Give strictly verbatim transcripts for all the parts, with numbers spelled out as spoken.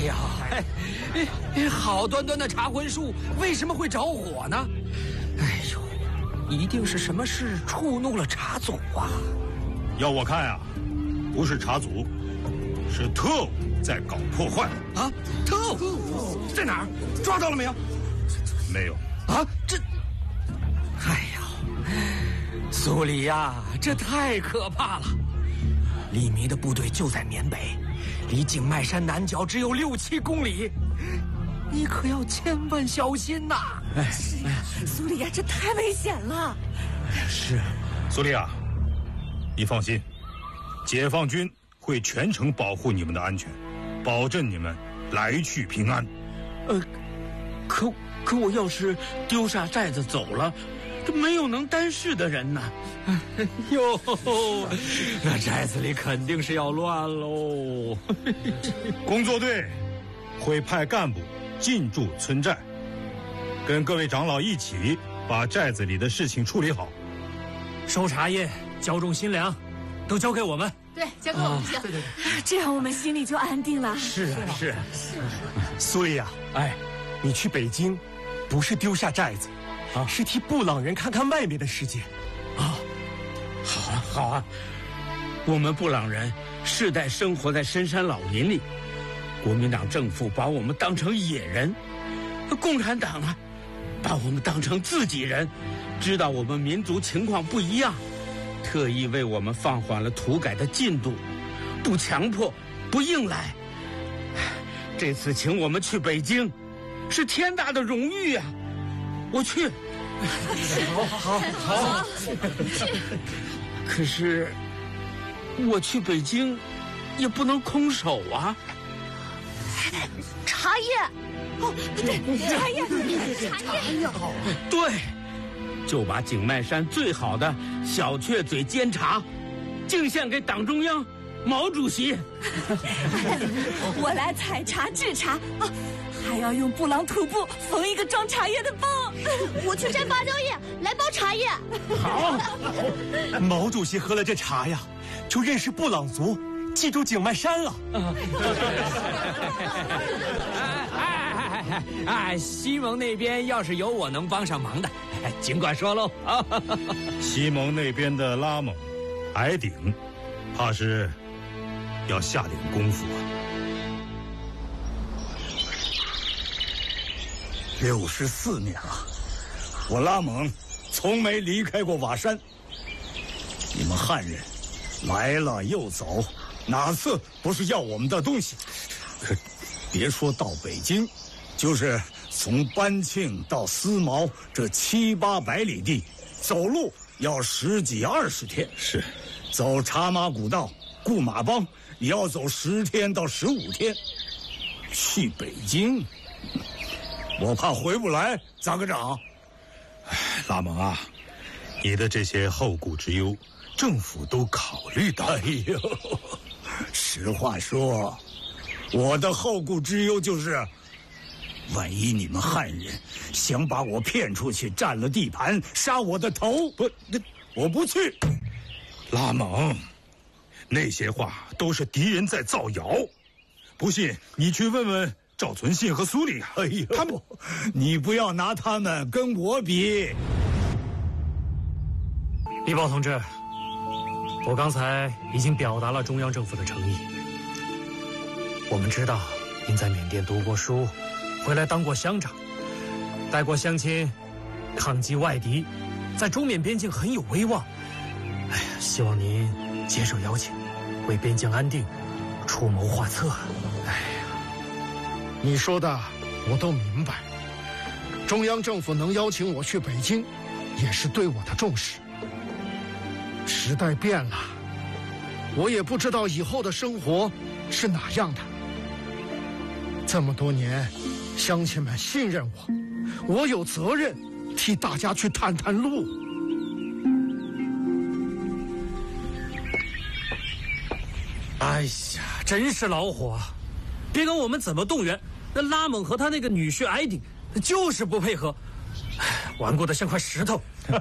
呀，哎，好端端的茶魂树为什么会着火呢？哎呦，一定是什么事触怒了茶祖啊！ 要我看啊，不是茶祖，是特务在搞破坏啊！特务在哪儿？抓到了没有？ 没有啊！这，哎呀，苏里亚，这太可怕了！李弥的部队就在缅北，离景迈山南角只有六七公里，你可要千万小心呐！ 哎，是呀，苏里亚，这太危险了。 是，苏里亚，你放心，解放军会全程保护你们的安全，保证你们来去平安。 呃，可可我要是丢下寨子走了，这没有能担事的人呢。 哎呦，那寨子里肯定是要乱喽。 工作队会派干部进驻村寨，跟各位长老一起把寨子里的事情处理好。 收茶叶、浇种新粮，都交给我们。 对，交给我们行。 对对对， 这样我们心里就安定了。 是啊，是啊， 是。 苏里亚，哎，你去北京，不是丢下寨子，啊，是替布朗人看看外面的世界。 啊，好啊，好啊。我们布朗人世代生活在深山老林里，国民党政府把我们当成野人，共产党啊，把我们当成自己人，知道我们民族情况不一样，特意为我们放缓了土改的进度，不强迫，不硬来。这次请我们去北京，是天大的荣誉啊！我去。 好好好好。 可是，我去北京，也不能空手啊。 茶叶，哦，对，茶叶，茶叶， 好。对，就把景迈山最好的小雀嘴煎茶，敬献给党中央毛主席。 我来采茶制茶啊，还要用布朗土布缝一个装茶叶的包。 我去摘芭蕉叶来包茶叶。 好， 毛主席喝了这茶呀，就认识布朗族，记住景迈山了。 哎哎哎哎！西蒙那边要是有我能帮上忙的，尽管说喽。 西蒙那边的拉蒙、矮顶，怕是要下点功夫啊。 六十四年了，我拉蒙从没离开过瓦山。你们汉人来了又走，哪次不是要我们的东西？可别说到北京，就是从班庆到思茅这七八百里地，走路要十几二十天。 是， 走茶马古道、顾马帮也要走十天到十五天。去北京，我怕回不来，张科长。 拉蒙啊，你的这些后顾之忧，政府都考虑到了。 哎呦，实话说，我的后顾之忧就是，万一你们汉人想把我骗出去，占了地盘，杀我的头，不，那我不去。 拉蒙，那些话都是敌人在造谣，不信你去问问赵存信和苏里亚。 哎呦，他们，你不要拿他们跟我比。 李宝同志，我刚才已经表达了中央政府的诚意。我们知道您在缅甸读过书，回来当过乡长，带过乡亲，抗击外敌，在中缅边境很有威望。哎呀，希望您接受邀请，为边境安定出谋划策。 哎呀，你说的我都明白。中央政府能邀请我去北京，也是对我的重视。时代变了，我也不知道以后的生活是哪样的。这么多年，乡亲们信任我，我有责任替大家去探探路。 哎呀，真是老火！别管我们怎么动员，那拉蒙和他那个女婿矮顶就是不配合，顽固的像块石头。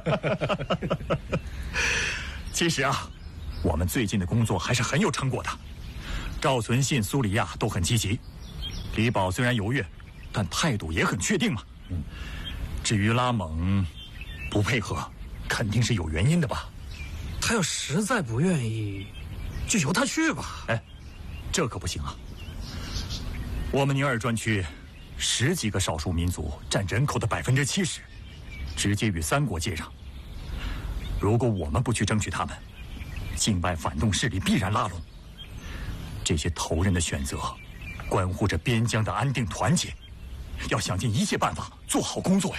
其实啊，我们最近的工作还是很有成果的。赵存信、苏里亚都很积极， 李宝虽然犹豫，但态度也很确定嘛。嗯，至于拉蒙不配合，肯定是有原因的吧？ 他要实在不愿意，就由他去吧。 哎，这可不行啊！我们宁尔专区十几个少数民族占人口的百分之七十，直接与三国接壤。如果我们不去争取他们，境外反动势力必然拉拢。这些头人的选择，关乎着边疆的安定团结，要想尽一切办法做好工作呀。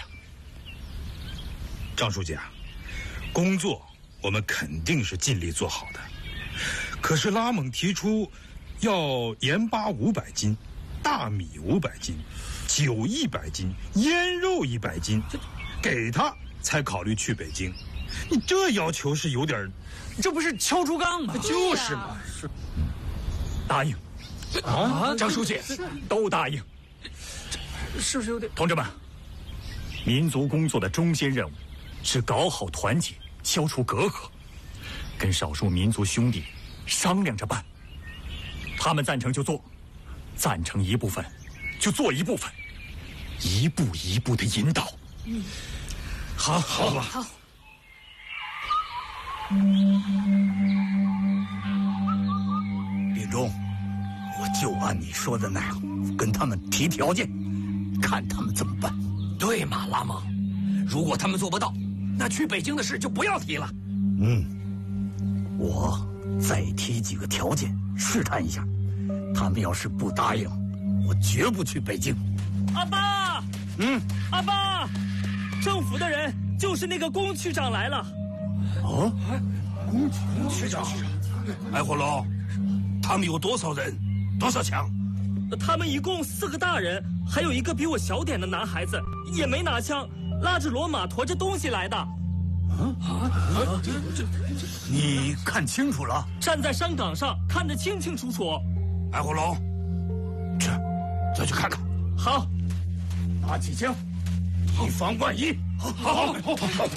张书记啊，工作我们肯定是尽力做好的。可是拉蒙提出要盐巴五百斤，大米五百斤，酒一百斤，腌肉一百斤，给他才考虑去北京。你这要求是有点， 这不是敲竹杠吗？ 就是嘛。是。 答应。 啊， 张书记，都答应。 是不是有点？ 同志们，民族工作的中心任务是搞好团结，消除隔阂，跟少数民族兄弟商量着办。他们赞成就做，赞成一部分就做一部分，一步一步的引导。 嗯， 好， 好吧。 好。 李忠，我就按你说的那样，跟他们提条件，看他们怎么办。 对嘛，拉蒙？如果他们做不到，那去北京的事就不要提了。 嗯，我再提几个条件，试探一下。他们要是不答应，我绝不去北京。 阿爸， 嗯， 阿爸，政府的人就是那个龚区长来了。 哦， 龚区长，哎，火龙，他们有多少人？多少枪？ 他们一共四个大人，还有一个比我小点的男孩子，也没拿枪，拉着骡马驮着东西来的。 啊啊！这这，你看清楚了？ 站在山岗上，看得清清楚楚。 哎，火龙，去，再去看看。 好， 拿起枪，以防万一。 好，好，好，好。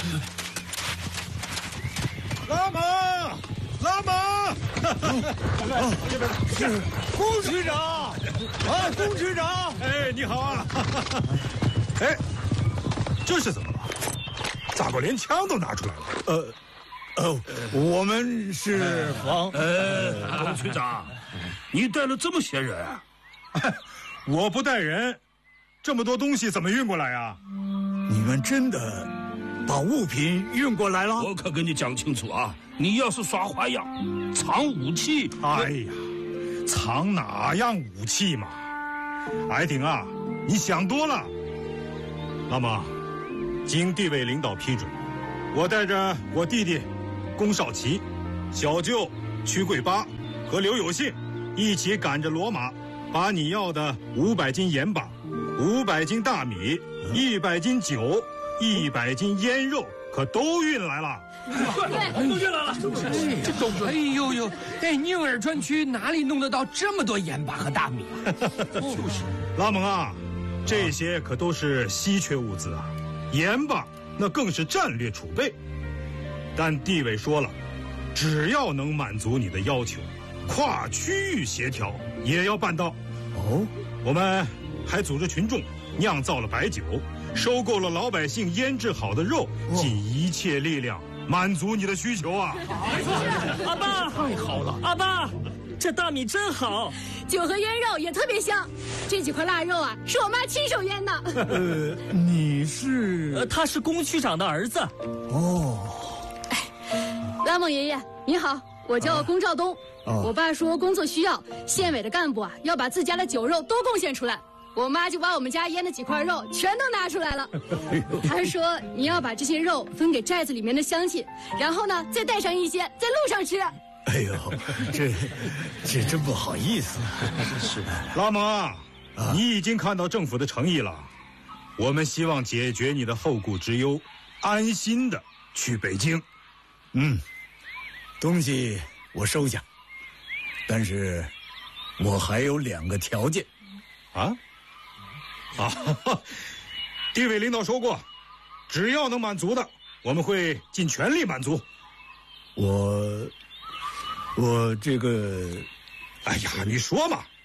拉蒙，拉蒙，这边是龚区长啊，龚区长，哎，你好啊，哎，这是怎么了？咋个连枪都拿出来了？ 呃，呃，我们是防…… 呃，龚区长，你带了这么些人？ 我不带人，这么多东西怎么运过来啊？ 你们真的把物品运过来了？ 我可跟你讲清楚啊！你要是耍花样，藏武器， 哎呀，藏哪样武器嘛？矮顶啊，你想多了。那么，经地委领导批准，我带着我弟弟龚少奇、小舅曲贵八和刘有信一起赶着骡马，把你要的五百斤盐巴、五百斤大米、一百斤酒、一百斤腌肉可都运来了。 对，都运来了。 这都哎呦呦，哎，宁尔专区哪里弄得到这么多盐巴和大米啊？ 就是，拉蒙啊，这些可都是稀缺物资啊，盐巴那更是战略储备。但地委说了，只要能满足你的要求，跨区域协调也要办到。 哦， 我们还组织群众酿造了白酒，收购了老百姓腌制好的肉，尽一切力量满足你的需求啊！ 阿爸， 太好了！ 阿爸，这大米真好， 酒和腌肉也特别香。这几块腊肉啊，是我妈亲手腌的。 呃，你是？ 呃，他是龚区长的儿子。 哦， 拉蒙爷爷，你好，我叫龚兆东。 哦、 我爸说工作需要，县委的干部啊要把自家的酒肉都贡献出来。我妈就把我们家腌的几块肉全都拿出来了。她说你要把这些肉分给寨子里面的乡亲，然后呢再带上一些在路上吃。 哎呦，这这真不好意思。 是拉蒙啊，啊你已经看到政府的诚意了，我们希望解决你的后顾之忧，安心的去北京。 嗯，东西我收下，但是我还有两个条件。 啊？啊，地委领导说过，只要能满足的，我们会尽全力满足。 我，我这个， 哎呀，你说嘛，